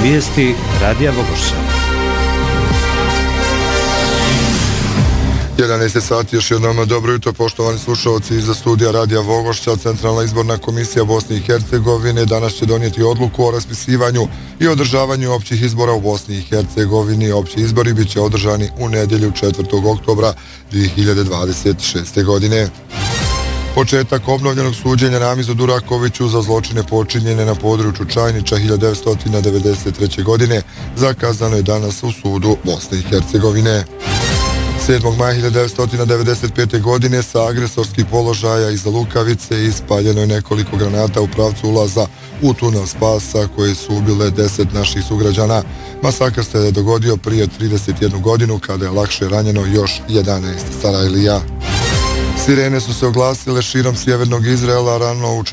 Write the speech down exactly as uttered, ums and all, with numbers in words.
Vijesti Radija Vogošća. jedanaest sati, još jednom dobro jutro, poštovani slušalci iza studija Radija Vogošća. Centralna izborna komisija Bosne i Hercegovine danas će donijeti odluku o raspisivanju i održavanju općih izbora u Bosni i Hercegovini. Opći izbori bit će održani u nedjelju četvrtog oktobra dvije hiljade dvadeset šeste. godine. Početak obnovljenog suđenja Namizu Durakoviću za zločine počinjene na području Čajnića hiljadu devetsto devedeset treće. godine zakazano je danas u sudu Bosne i Hercegovine. sedmog maja hiljadu devetsto devedeset pete. godine sa agresorskih položaja iza Lukavice ispaljeno je nekoliko granata u pravcu ulaza u tunel spasa koje su ubile deset naših sugrađana. Masakr se dogodio prije trideset jednu godinu kada je lakše ranjeno još jedanaest Sarajlija. Sirene su se oglasile širom sjevernog Izraela rano u